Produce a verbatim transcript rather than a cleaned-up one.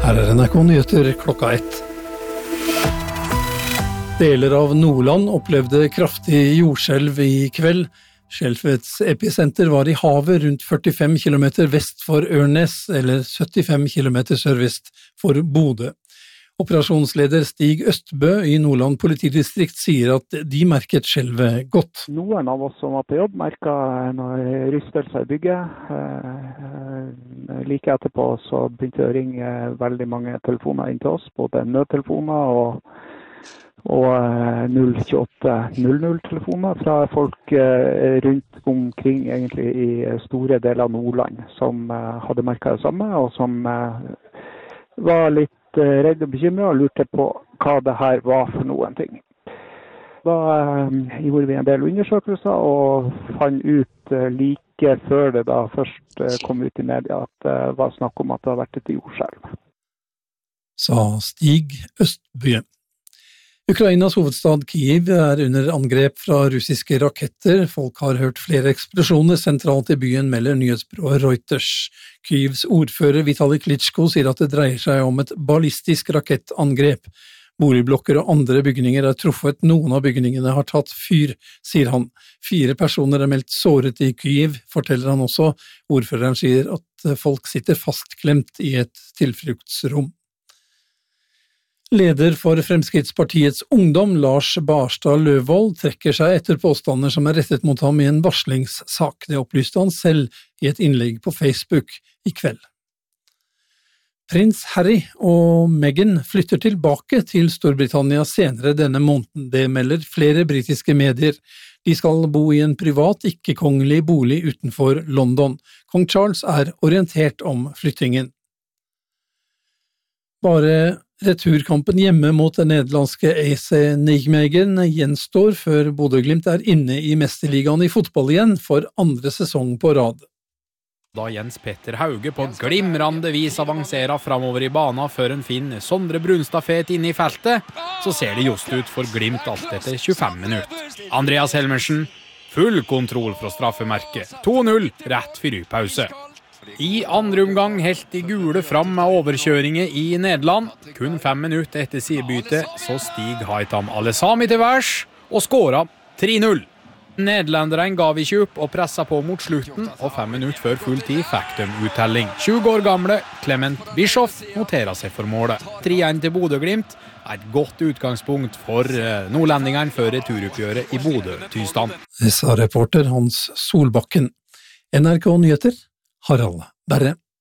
Her er N R K Nyheter klokka ett. Deler av Nordland opplevde kraftig jordskjelv i kveld. Skjelvets episenter var i havet rundt førtifem kilometer vest for Ørnes, eller syttifem kilometer sørvest for Bodø. Operasjonsleder Stig Østbø i Nordland politidistrikt sier at de merket skjelvet godt. Noen av oss som var på jobb merket noen rystelser i bygget. Like etterpå så begynte det å ringe veldig mange telefoner inn til oss, både nødtelefoner og, og null åtte null null telefoner fra folk rundt omkring egentlig i store deler av Nordland som hadde merket det samme, og som var litt redd og bekymret og lurte på hva det her var for noen ting. Da eh, gjorde vi en del undersøkelser og fant ut eh, like før det da først eh, kom ut i media at det eh, var snakk om at det har vært et jordskjelv. Sa Stig Østbø. Ukrainas hovedstad Kyiv er under angrep fra russiske raketter. Folk har hørt flere eksplosjoner sentralt i byen, melder nyhetsbyrået Reuters. Kyivs ordfører Vitali Klitschko sier at det dreier seg om et ballistisk rakettangrep. Boligblokker og andre bygninger er truffet. Noen av bygningene har tatt fyr, sier han. Fire personer er meldt såret i Kyiv, forteller han også. Ordføreren sier at folk sitter fastklemt i et tilfluktsrom. Leder for Fremskrittspartiets ungdom, Lars Barstad Løvold, trekker seg etter påstander som er rettet mot ham i en varslingssak. Det opplyste han selv i et innlegg på Facebook i kveld. Prins Harry og Meghan flytter tilbake til Storbritannia senere denne måneden. Det melder flere britiske medier. De skal bo i en privat, ikke-kongelig bolig utenfor London. Kong Charles er orientert om flyttingen. Bare returkampen hjemme mot den nederlandske A C Nijmegen gjenstår før Bodø/Glimt er inne i mesterligaen i fotball igjen for andre sesong på rad. Da Jens Petter Hauge på glimrande vis avanserer framover i bana før en finner Sondre Brunstad-fet inne i feltet, så ser det just ut for Glimt alt etter tjuefem minutter. Andreas Helmersen, full kontroll fra straffemerket. to null rett før pause. I andre omgang helt de gule fram med overkjøringer i Nederland. Kun fem minutter etter sidebyte så Stig Haitam Alesami til værs og skåra tre null. Nederlenderen gav ikke opp og presset på mot slutten, og fem minutter før full tid fikk de uttelling. tjue år gamle Clement Bischoff noterer seg for målet. tre én til Bodø/Glimt er et godt utgangspunkt for nordlendingene før returoppgjøret i Bodø-Tystan. Det sa reporter Hans Solbakken. N R K Nyheter, Harald Berre.